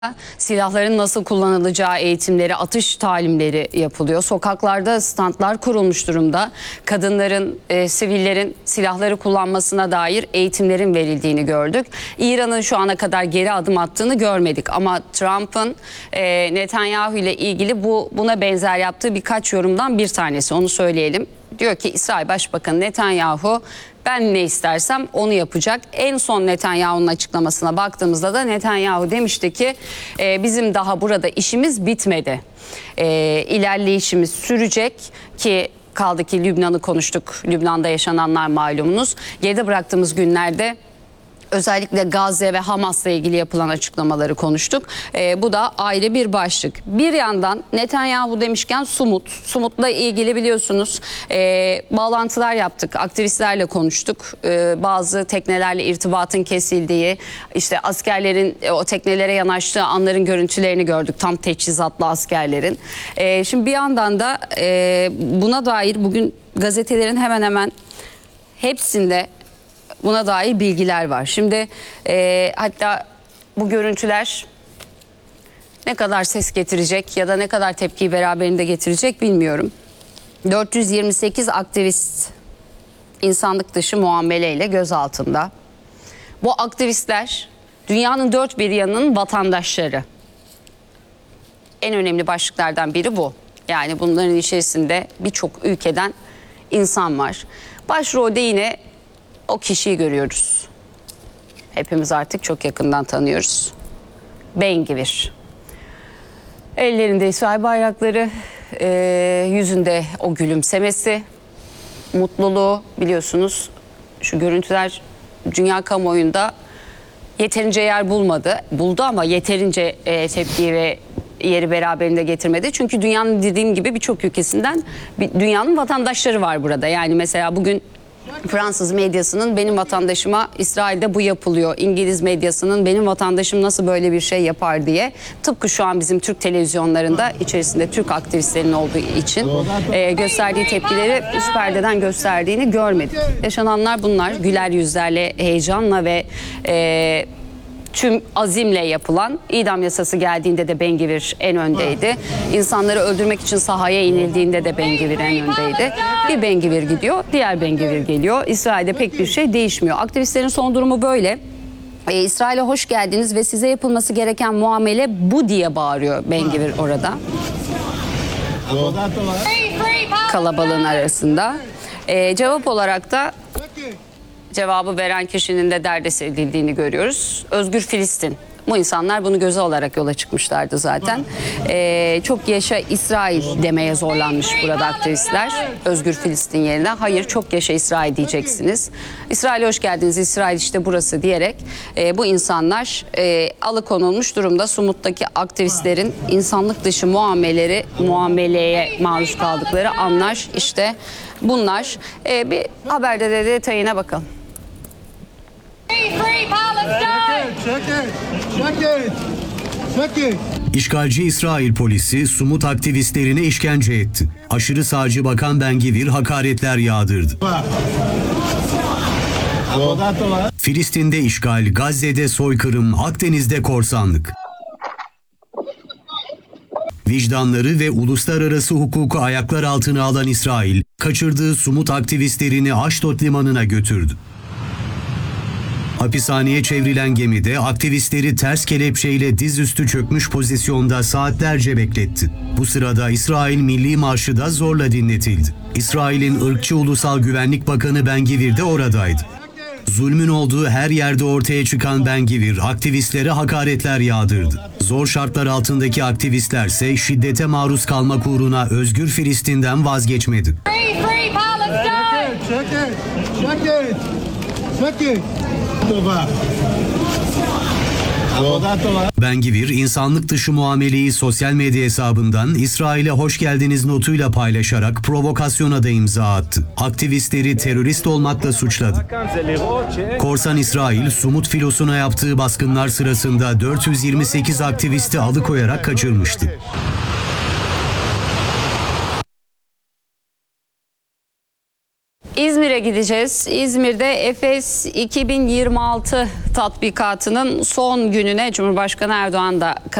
Silahların nasıl kullanılacağı eğitimleri, atış talimleri yapılıyor. Sokaklarda standlar kurulmuş durumda. Kadınların, sivillerin silahları kullanmasına dair eğitimlerin verildiğini gördük. İran'ın şu ana kadar geri adım attığını görmedik. Ama Trump'ın Netanyahu ile ilgili buna benzer yaptığı birkaç yorumdan bir tanesi. Onu söyleyelim. Diyor ki İsrail Başbakanı Netanyahu ben ne istersem onu yapacak. En son Netanyahu'nun açıklamasına baktığımızda da Netanyahu demişti ki bizim daha burada işimiz bitmedi. İlerleyişimiz sürecek ki kaldı ki Lübnan'ı konuştuk. Lübnan'da yaşananlar malumunuz. Geride bıraktığımız günlerde özellikle Gazze ve Hamas'la ilgili yapılan açıklamaları konuştuk. Bu da ayrı bir başlık. Bir yandan Netanyahu demişken Sumut'la ilgili biliyorsunuz bağlantılar yaptık. Aktivistlerle konuştuk. Bazı teknelerle irtibatın kesildiği, işte askerlerin o teknelere yanaştığı anların görüntülerini gördük. Tam teçhizatlı askerlerin. Şimdi bir yandan da buna dair bugün gazetelerin hemen hemen hepsinde buna dair bilgiler var. Şimdi hatta bu görüntüler ne kadar ses getirecek ya da ne kadar tepkiyi beraberinde getirecek bilmiyorum. 428 aktivist insanlık dışı muameleyle gözaltında. Bu aktivistler dünyanın dört bir yanının vatandaşları. En önemli başlıklardan biri bu. Yani bunların içerisinde birçok ülkeden insan var. Başrolde yine o kişiyi görüyoruz. Hepimiz artık çok yakından tanıyoruz. Ben-Gvir. Ellerinde İsrail bayrakları, yüzünde o gülümsemesi, mutluluğu biliyorsunuz. Şu görüntüler dünya kamuoyunda yeterince yer buldu ama yeterince tepkiyi ve yeri beraberinde getirmedi. Çünkü dünyanın dediğim gibi birçok ülkesinden dünyanın vatandaşları var burada. Yani mesela bugün Fransız medyasının benim vatandaşıma İsrail'de bu yapılıyor. İngiliz medyasının benim vatandaşım nasıl böyle bir şey yapar diye. Tıpkı şu an bizim Türk televizyonlarında içerisinde Türk aktivistlerin olduğu için gösterdiği tepkileri üst perdeden gösterdiğini görmedik. Yaşananlar bunlar. Güler yüzlerle, heyecanla ve tüm azimle yapılan idam yasası geldiğinde de Ben-Gvir en öndeydi. İnsanları öldürmek için sahaya inildiğinde de Ben-Gvir en öndeydi. Bir Ben-Gvir gidiyor, diğer Ben-Gvir geliyor. İsrail'de pek bir şey değişmiyor. Aktivistlerin son durumu böyle. İsrail'e hoş geldiniz ve size yapılması gereken muamele bu diye bağırıyor Ben-Gvir orada. Kalabalığın arasında. Cevap olarak da cevabı veren kişinin de derdest edildiğini görüyoruz. Özgür Filistin. Bu insanlar bunu göze alarak yola çıkmışlardı zaten. Çok yaşa İsrail demeye zorlanmış burada aktivistler. Özgür Filistin yerine. Hayır, çok yaşa İsrail diyeceksiniz. İsrail'e hoş geldiniz, İsrail işte burası diyerek bu insanlar alıkonulmuş durumda. Sumut'taki aktivistlerin insanlık dışı muameleye maruz kaldıkları anlar işte bunlar. Bir haberde de detayına bakalım. İşgalci İsrail polisi Sumut aktivistlerine işkence etti. Aşırı sağcı Bakan Ben-Gvir hakaretler yağdırdı. Filistin'de işgal, Gazze'de soykırım, Akdeniz'de korsanlık. Vicdanları ve uluslararası hukuku ayaklar altına alan İsrail, kaçırdığı Sumut aktivistlerini Aşdod limanına götürdü. Hapishaneye çevrilen gemide aktivistleri ters kelepçeyle dizüstü çökmüş pozisyonda saatlerce bekletti. Bu sırada İsrail Milli Marşı da zorla dinletildi. İsrail'in ırkçı Ulusal Güvenlik Bakanı Ben-Gvir de oradaydı. Zulmün olduğu her yerde ortaya çıkan Ben-Gvir aktivistlere hakaretler yağdırdı. Zor şartlar altındaki aktivistlerse şiddete maruz kalmak uğruna Özgür Filistin'den vazgeçmedi. Ben-Gvir insanlık dışı muameleyi sosyal medya hesabından İsrail'e hoş geldiniz notuyla paylaşarak provokasyona da imza attı. Aktivistleri terörist olmakla suçladı. Korsan İsrail, Sumut filosuna yaptığı baskınlar sırasında 428 aktivisti alıkoyarak kaçırmıştı. İzmir'e gideceğiz. İzmir'de Efes 2026 tatbikatının son gününe Cumhurbaşkanı Erdoğan da